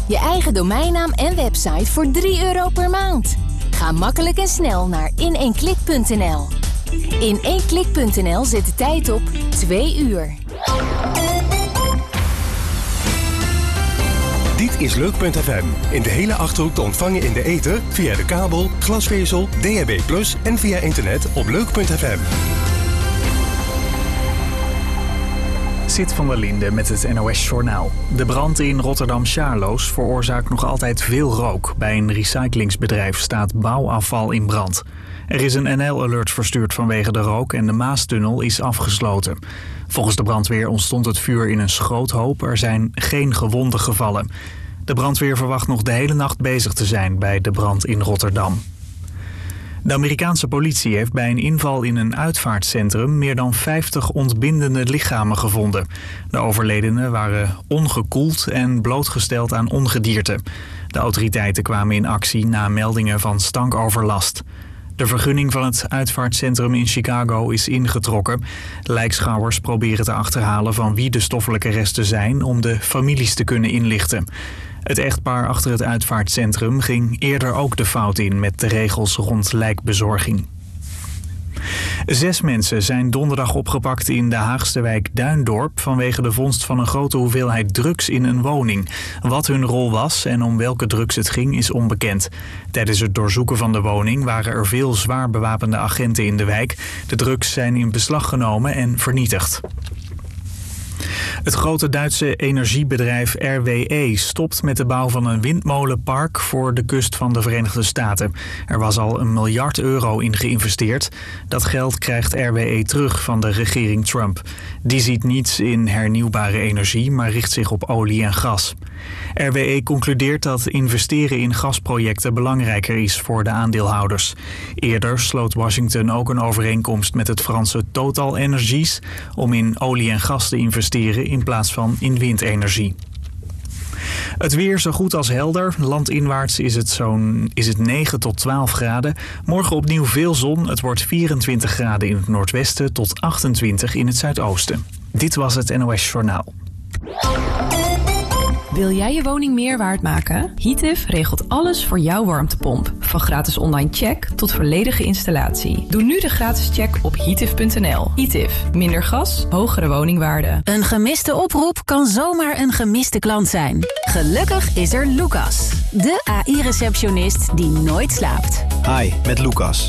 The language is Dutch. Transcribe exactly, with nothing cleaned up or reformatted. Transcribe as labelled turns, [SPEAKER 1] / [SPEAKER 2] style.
[SPEAKER 1] Je eigen domeinnaam en website voor drie euro per maand. Ga makkelijk en snel naar in één klik punt n l. in één klik punt n l zet de tijd op twee uur.
[SPEAKER 2] Dit is Leuk punt f m. In de hele Achterhoek te ontvangen in de ether, via de kabel, glasvezel, D A B plus en via internet op Leuk punt f m.
[SPEAKER 3] Sid van der Linde met het N O S-journaal. De brand in Rotterdam-Charloes veroorzaakt nog altijd veel rook. Bij een recyclingsbedrijf staat bouwafval in brand. Er is een N L-alert verstuurd vanwege de rook en de Maastunnel is afgesloten. Volgens de brandweer ontstond het vuur in een schroothoop. Er zijn geen gewonden gevallen. De brandweer verwacht nog de hele nacht bezig te zijn bij de brand in Rotterdam. De Amerikaanse politie heeft bij een inval in een uitvaartcentrum meer dan vijftig ontbindende lichamen gevonden. De overledenen waren ongekoeld en blootgesteld aan ongedierte. De autoriteiten kwamen in actie na meldingen van stankoverlast. De vergunning van het uitvaartcentrum in Chicago is ingetrokken. Lijkschouwers proberen te achterhalen van wie de stoffelijke resten zijn om de families te kunnen inlichten. Het echtpaar achter het uitvaartcentrum ging eerder ook de fout in met de regels rond lijkbezorging. Zes mensen zijn donderdag opgepakt in de Haagse wijk Duindorp vanwege de vondst van een grote hoeveelheid drugs in een woning. Wat hun rol was en om welke drugs het ging is onbekend. Tijdens het doorzoeken van de woning waren er veel zwaar bewapende agenten in de wijk. De drugs zijn in beslag genomen en vernietigd. Het grote Duitse energiebedrijf R W E stopt met de bouw van een windmolenpark voor de kust van de Verenigde Staten. Er was al een miljard euro in geïnvesteerd. Dat geld krijgt R W E terug van de regering Trump. Die ziet niets in hernieuwbare energie, maar richt zich op olie en gas. R W E concludeert dat investeren in gasprojecten belangrijker is voor de aandeelhouders. Eerder sloot Washington ook een overeenkomst met het Franse Total Energies om in olie en gas te investeren in plaats van in windenergie. Het weer zo goed als helder. Landinwaarts is het zo'n is het negen tot twaalf graden. Morgen opnieuw veel zon. Het wordt vierentwintig graden in het noordwesten tot achtentwintig in het zuidoosten. Dit was het N O S Journaal.
[SPEAKER 4] Wil jij je woning meer waard maken? Heatif regelt alles voor jouw warmtepomp. Van gratis online check tot volledige installatie. Doe nu de gratis check op heatif punt n l. Heatif. Minder gas, hogere woningwaarde.
[SPEAKER 1] Een gemiste oproep kan zomaar een gemiste klant zijn. Gelukkig is er Lucas, de A I-receptionist die nooit slaapt.
[SPEAKER 5] Hi, met Lucas.